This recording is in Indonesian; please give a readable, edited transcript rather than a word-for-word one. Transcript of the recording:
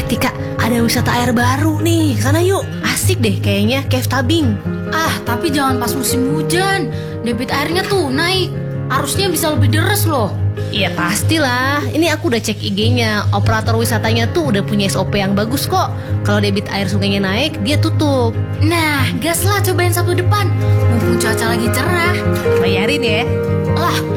Tika, ada wisata air baru nih. Sana yuk. Asik deh kayaknya, cave tubing. Tapi jangan pas musim hujan. Debit airnya tuh naik. Arusnya bisa lebih deras loh. Iya pastilah. Ini aku udah cek IG-nya. Operator wisatanya tuh udah punya SOP yang bagus kok. Kalau debit air sungainya naik, dia tutup. Nah, gas lah cobain Sabtu depan. Mumpung cuaca lagi cerah. Bayarin ya. Lah,